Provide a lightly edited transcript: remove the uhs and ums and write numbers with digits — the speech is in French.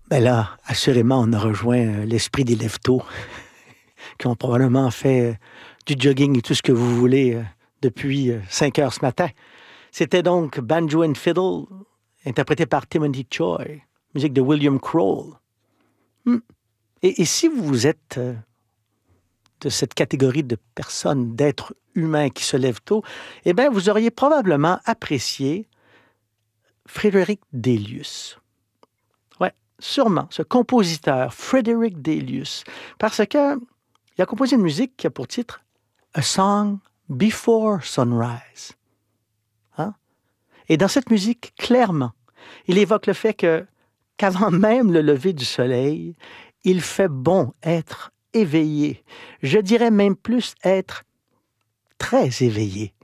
Ben là, assurément, on a rejoint l'esprit des lève-tôt qui ont probablement fait du jogging et tout ce que vous voulez depuis 5 heures ce matin. C'était donc Banjo and Fiddle, interprété par Timothy Choi, musique de William Kroll. Hmm. Et si vous êtes de cette catégorie de personnes, d'êtres humains qui se lèvent tôt, eh bien, vous auriez probablement apprécié Frédéric Delius. Ouais, sûrement, ce compositeur, Frédéric Delius, parce que il a composé une musique qui a pour titre A Song Before Sunrise. Hein? Et dans cette musique, clairement, il évoque le fait qu'avant même le lever du soleil, il fait bon être éveillé. Je dirais même plus être très éveillé.